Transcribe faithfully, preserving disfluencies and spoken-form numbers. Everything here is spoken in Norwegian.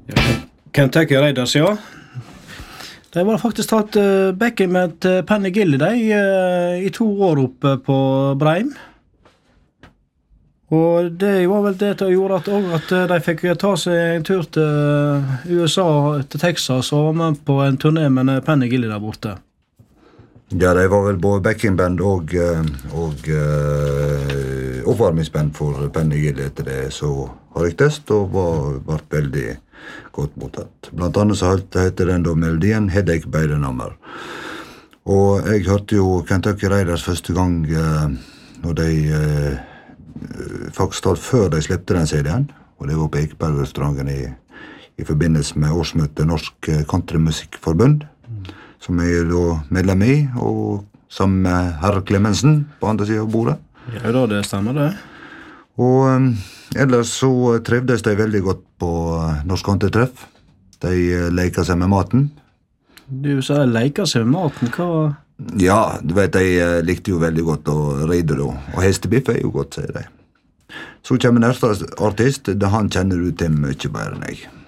Kentucky Raiders, ja. De var faktisk tatt uh, bekken med uh, Penny Gilly de, uh, i to år oppe på Breim. Og det var vel det som gjorde at, at de fikk ta seg en tur til U S A, til Texas, og var med på en turné med Penny Gilly der borte. Ja, de var vel både backingband og, og uh, oppvarmingsband for Penny Gilly etter det, så har jeg test og var, var veldig godt mottatt. Blant annet så heter den da melodien Headache by the Number. Og jeg hørte jo Kentucky Raiders første gang uh, når de uh, faktisk tatt før de slepte den C D-en, og det var på Ekeberg-restauranten i, i forbindelse med årsmøtet Norsk Countrymusikkforbund, mm. som jeg er da medlem i, og sammen med herr Clemensen på andre siden av bordet. Ja, da det stemmer det. Og um, ellers så trevdes de veldig godt på uh, Norsk Countrytreff. De uh, leker seg med maten. Du sa de leker seg med maten, hva... Ja, du vet, de uh, likte jo veldig godt å ride da, og hestebiff er jo godt, sier de. Så kommer neste artist, det han kjenner du til mye bedre enn jeg.